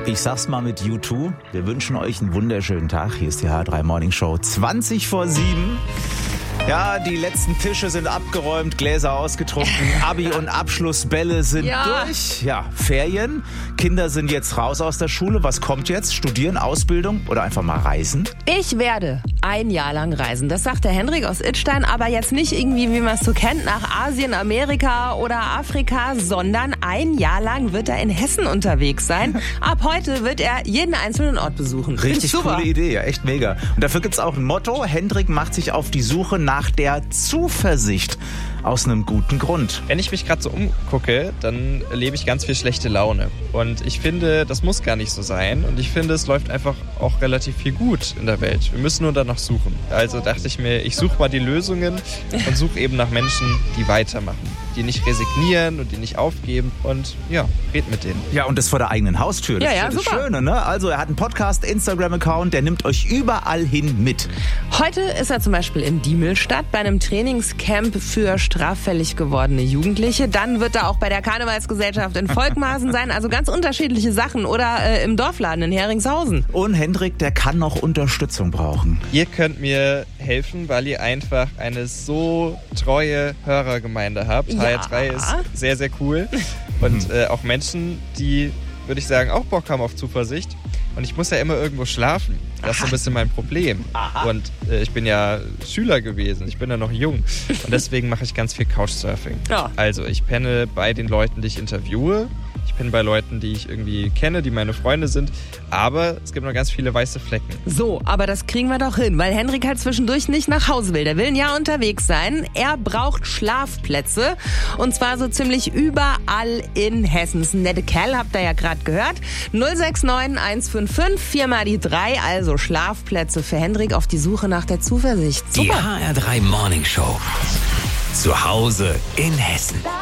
Ich sag's mal mit U2. Wir wünschen euch einen wunderschönen Tag. Hier ist die H3 Morning Show 20:07. Ja, die letzten Tische sind abgeräumt, Gläser ausgetrunken, Abi- und Abschlussbälle sind durch. Ja, Ferien. Kinder sind jetzt raus aus der Schule. Was kommt jetzt? Studieren, Ausbildung oder einfach mal reisen? Ich werde ein Jahr lang reisen. Das sagt der Henrik aus Idstein, aber jetzt nicht irgendwie, wie man es so kennt, nach Asien, Amerika oder Afrika, sondern ein Jahr lang wird er in Hessen unterwegs sein. Ab heute wird er jeden einzelnen Ort besuchen. Richtig coole Idee, ja, echt mega. Und dafür gibt's auch ein Motto. Hendrik macht sich auf die Suche nach der Zuversicht. Aus einem guten Grund. Wenn ich mich gerade so umgucke, dann erlebe ich ganz viel schlechte Laune. Und ich finde, das muss gar nicht so sein. Und ich finde, es läuft einfach auch relativ viel gut in der Welt. Wir müssen nur danach suchen. Also dachte ich mir, ich suche mal die Lösungen und suche eben nach Menschen, die weitermachen. Die nicht resignieren und die nicht aufgeben. Und ja, red mit denen. Ja, und das vor der eigenen Haustür. Das ist das Schöne, ne? Also er hat einen Podcast, Instagram-Account, der nimmt euch überall hin mit. Heute ist er zum Beispiel in Diemelstadt bei einem Trainingscamp für straffällig gewordene Jugendliche. Dann wird er auch bei der Karnevalsgesellschaft in Volkmarsen sein. Also ganz unterschiedliche Sachen. Oder im Dorfladen in Heringshausen. Und Hendrik, der kann noch Unterstützung brauchen. Ihr könnt mir helfen, weil ihr einfach eine so treue Hörergemeinde habt. Ja. HR3 ist sehr, sehr cool. Und auch Menschen, die, würde ich sagen, auch Bock haben auf Zuversicht. Und ich muss ja immer irgendwo schlafen. Das ist so ein bisschen mein Problem. Und ich bin ja Schüler gewesen. Ich bin ja noch jung. Und deswegen mache ich ganz viel Couchsurfing. Ja. Also ich penne bei den Leuten, die ich interviewe. Ich bin bei Leuten, die ich irgendwie kenne, die meine Freunde sind. Aber es gibt noch ganz viele weiße Flecken. So, aber das kriegen wir doch hin, weil Henrik halt zwischendurch nicht nach Hause will. Der will ein Jahr unterwegs sein. Er braucht Schlafplätze. Und zwar so ziemlich überall in Hessen. Das ist ein netter Kerl, habt ihr ja gerade gehört. 069 155 4 mal die 3. Also Schlafplätze für Henrik auf die Suche nach der Zuversicht. Super. Die HR3 Morning Show. Zu Hause in Hessen.